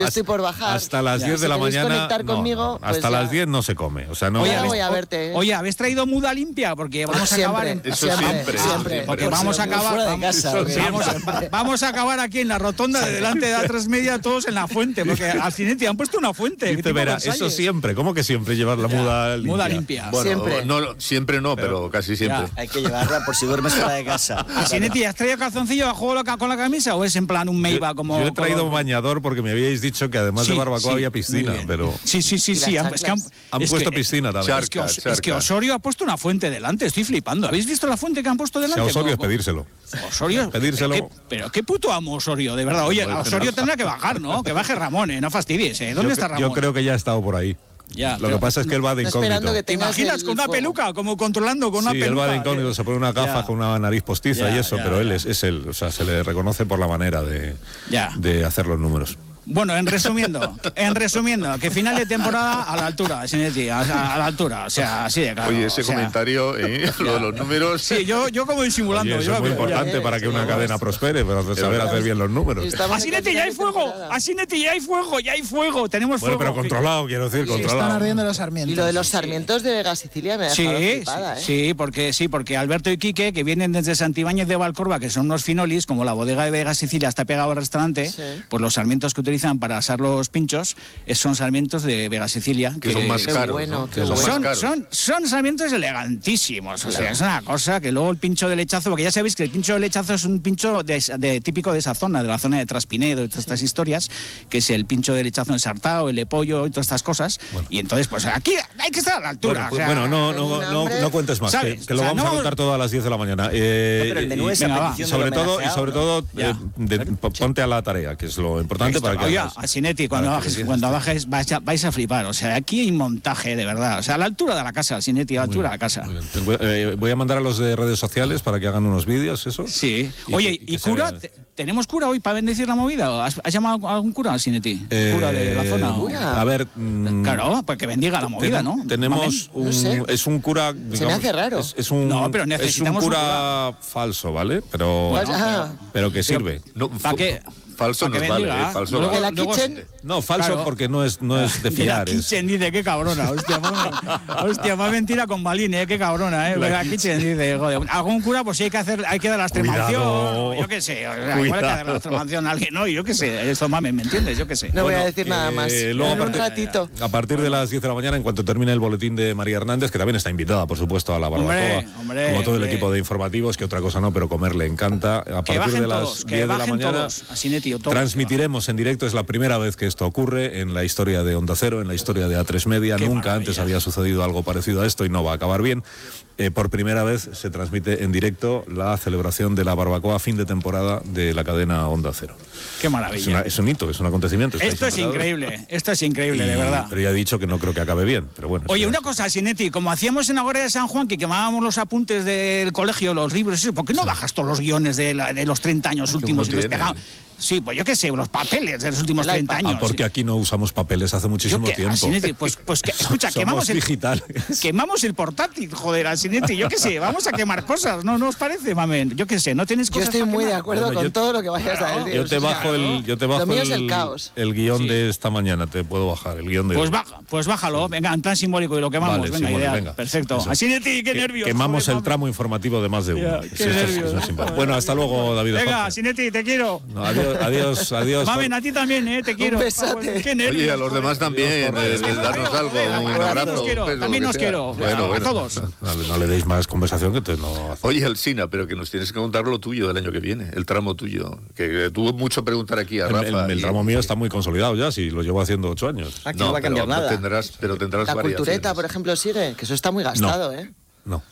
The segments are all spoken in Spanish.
estoy por bajar. Hasta las 10 de la mañana. Conectar conmigo, pues hasta las 10 no se come. O sea, no. Oye, voy a verte. Oye, ¿habéis traído muda limpia? Porque vamos a acabar en... Eso siempre. Porque vamos a acabar... Fuera de casa, vamos a acabar aquí en la rotonda de delante de A3 Media, todos en la fuente, porque al Cinetti han puesto una fuente. Te verá, eso siempre. ¿Cómo que siempre llevar la muda limpia? Muda limpia. Bueno, Siempre. Siempre no, pero casi siempre. Hay que llevarla por si duermes fuera de casa. Cinetti, ¿has traído calzoncillo a juego con la camisa o es en plan un Meiba como...? Yo he traído bañador porque me habíais dicho que además de barbacoa había piscina, pero... Sí. Han puesto piscina también. Es que Osorio ha puesto una fuente delante, estoy flipando. ¿Habéis visto la fuente que han puesto delante? Si a Osorio es pedírselo. Osorio, pedírselo. Pero qué puto amo Osorio, de verdad. Oye, Osorio tendrá que bajar, ¿no? Que baje Ramón, no fastidies. ¿Dónde está Ramón? Yo creo que ya ha estado por ahí. Ya, lo que pasa es que él va de incógnito. ¿Te imaginas con una peluca, como controlando con una peluca? Sí, él va de incógnito, se pone una gafa con una nariz postiza y eso, pero él es él. O sea, se le reconoce por la manera de hacer los números. Bueno, en resumiendo, que final de temporada a la altura, Cinetti, a la altura, o sea, así de claro. Oye, ese comentario, lo de los números... Sí, yo como disimulando. Oye, eso es muy importante para que una cadena prospere, para saber hacer bien los números. A Cinetti ya hay fuego, ya hay fuego, tenemos fuego. Bueno, pero controlado, quiero decir, controlado. Están ardiendo los sarmientos. Y lo de los sarmientos de Vega Sicilia me ha dejado flipada, Sí, porque Alberto y Quique, que vienen desde Santibáñez de Valcorba, que son unos finolis, como la bodega de Vega Sicilia está pegado al restaurante, pues los sarmientos que utilizan para asar los pinchos son sarmientos de Vega Sicilia, que son más caros, bueno, ¿no? son sarmientos elegantísimos, o sea, es una cosa que luego el pincho de lechazo, porque ya sabéis que el pincho de lechazo es un pincho típico de esa zona, de la zona de Traspinedo y todas estas historias, que es el pincho de lechazo ensartado, el de pollo y todas estas cosas, y entonces pues aquí hay que estar a la altura. No cuentes más, que lo vamos a contar todo a las 10 de la mañana. Sobre todo, ponte a la tarea, que es lo importante para que... A Cinetti, cuando bajes vais a flipar. O sea, aquí hay montaje, de verdad. O sea, a la altura de la casa, Cinetti, a la altura de la casa. Voy a mandar a los de redes sociales para que hagan unos vídeos, ¿eso? Sí. Oye, ¿y cura? ¿Tenemos cura hoy para bendecir la movida? ¿Has llamado a algún cura, Cinetti? ¿Cura de la zona? A ver... Claro, pues que bendiga la movida, ¿no? Tenemos es un cura... Digamos, se me hace raro. Es un cura falso, ¿vale? Pero que sirve. ¿Para qué? Falso no vale, falso no. ¿La Kitchen? No, falso claro. Porque no es de fiar. La Kitchen dice, qué cabrona, hostia, más mentira con Balín, qué cabrona, La Kitchen dice, joder, algún cura, pues sí hay que dar la extremación, yo qué sé, igual hay que dar la extremación a alguien, no, yo qué sé, esto mames, ¿me entiendes? Yo qué sé. No voy a decir nada más, luego, un ratito. A partir de las 10 de la mañana, en cuanto termine el boletín de María Hernández, que también está invitada, por supuesto, a la barbacoa, como todo el equipo de informativos, que otra cosa no, pero comer le encanta. A partir de las 10 de la mañana transmitiremos en directo, es la primera vez que esto ocurre en la historia de Onda Cero, en la historia de A3 Media. Nunca antes había sucedido algo parecido a esto y no va a acabar bien. Por primera vez se transmite en directo la celebración de la barbacoa fin de temporada de la cadena Onda Cero. Qué maravilla. Es un hito, es un acontecimiento. Esto es increíble, de verdad. Pero ya he dicho que no creo que acabe bien, pero bueno. Oye, una cosa, Cinetti, como hacíamos en Agora de San Juan, que quemábamos los apuntes del colegio, los libros, ¿por qué no bajas todos los guiones de los 30 años últimos y los pegamos? Sí, pues yo qué sé, los papeles de los últimos 30 años. Porque aquí no usamos papeles hace muchísimo tiempo. Asinetti, pues escucha, quemamos el portátil, joder, Asinetti, yo qué sé, vamos a quemar cosas, ¿no os parece, mamen? Yo qué sé, no tienes cosas. Yo estoy muy de acuerdo con todo lo que vayas a decir. Yo te bajo el guión de esta mañana, te puedo bajar el guión de... Pues bájalo, venga, en plan simbólico y lo quemamos, venga, idea. Perfecto. Asinetti, qué nervios. Quemamos el tramo informativo de más de uno. Qué nervios. Bueno, hasta luego, David. Venga, Asinetti, te quiero. Adiós. Mamen, a ti también, te quiero. Un besote. Qué nervios. Oye, a los demás también, darnos algo, un abrazo. También os quiero, a todos. No le deis más conversación que no. Oye, Alsina, pero que nos tienes que contar lo tuyo del año que viene, el tramo tuyo, que tuvo mucho preguntar aquí a Rafa. El tramo mío está muy consolidado ya, si lo llevo haciendo 8 años. Aquí no va a cambiar nada. Tendrás la cultureta, por ejemplo, sigue, que eso está muy gastado, No.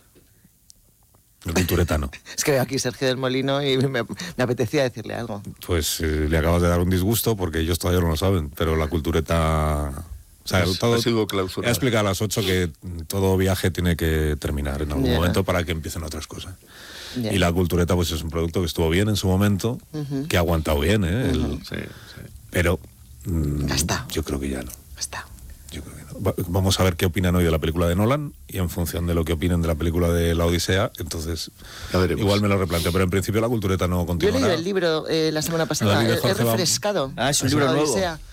El cultureta no. Es que veo aquí Sergio del Molino y me apetecía decirle algo. Pues le acabas de dar un disgusto porque ellos todavía no lo saben, pero la cultureta... O sea, ha sido clausurado. He explicado a las 8 que todo viaje tiene que terminar en algún momento para que empiecen otras cosas. Y la cultureta pues es un producto que estuvo bien en su momento, que ha aguantado bien, sí. Pero Gasta. Yo creo que ya no. Gasta. Yo creo que no. Vamos a ver qué opinan hoy de la película de Nolan y en función de lo que opinen de la película de La Odisea, entonces igual me lo replanteo, pero en principio la cultureta no continuará. Yo leí el libro la semana pasada, he refrescado. Es un libro nuevo.